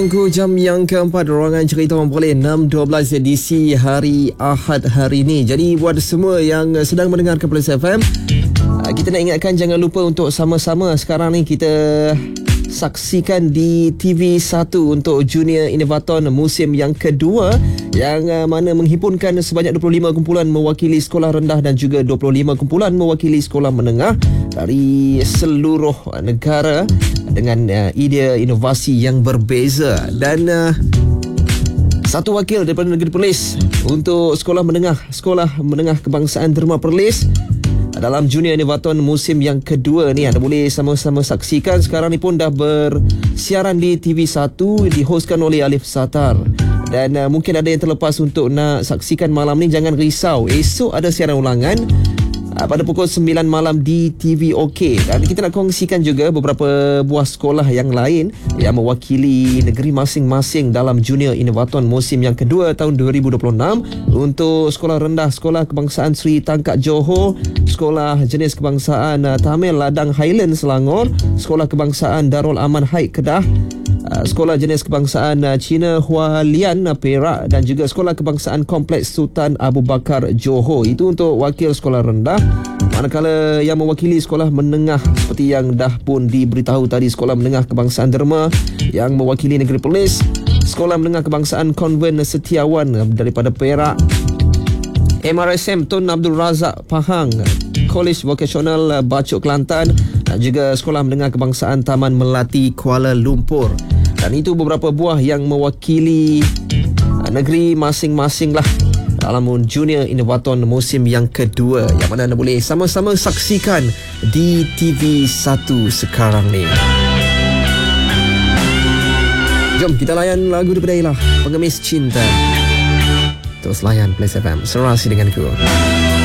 Jam yang keempat, ruangan cerita orang boleh 6.12 edisi hari Ahad hari ini. Jadi buat semua yang sedang mendengarkan Plus FM, kita nak ingatkan jangan lupa untuk sama-sama sekarang ni kita saksikan di TV1 untuk Junior Innovaton musim yang kedua, yang mana menghimpunkan sebanyak 25 kumpulan mewakili sekolah rendah dan juga 25 kumpulan mewakili sekolah menengah dari seluruh negara dengan idea inovasi yang berbeza. Dan satu wakil daripada Negeri Perlis untuk sekolah menengah kebangsaan Derma Perlis dalam Junior Innovaton musim yang kedua ni, anda boleh sama-sama saksikan. Sekarang ni pun dah bersiaran di TV1, dihostkan oleh Alif Satar. Dan mungkin ada yang terlepas untuk nak saksikan malam ni, jangan risau, esok ada siaran ulangan pada pukul 9 malam di TV OK. Dan kita nak kongsikan juga beberapa buah sekolah yang lain yang mewakili negeri masing-masing dalam Junior Innovaton musim yang kedua tahun 2026. Untuk sekolah rendah, Sekolah Kebangsaan Sri Tangkak Johor, Sekolah Jenis Kebangsaan Tamil Ladang Highland Selangor, Sekolah Kebangsaan Darul Aman Haid Kedah, Sekolah Jenis Kebangsaan Cina Hualian Perak, dan juga Sekolah Kebangsaan Kompleks Sultan Abu Bakar Johor. Itu untuk wakil sekolah rendah. Manakala yang mewakili sekolah menengah, seperti yang dah pun diberitahu tadi, Sekolah Menengah Kebangsaan Derma yang mewakili Negeri Perlis, Sekolah Menengah Kebangsaan Konvent Setiawan daripada Perak, MRSM Tun Abdul Razak Pahang, College Vocational Bacok Kelantan, dan juga Sekolah Menengah Kebangsaan Taman Melati Kuala Lumpur. Dan itu beberapa buah yang mewakili negeri masing-masing lah dalam Junior Innovaton musim yang kedua, yang mana anda boleh sama-sama saksikan di TV1 sekarang ni. Jom kita layan lagu daripada Ella, Pengemis Cinta. Terus layan Plus FM, serasi denganku.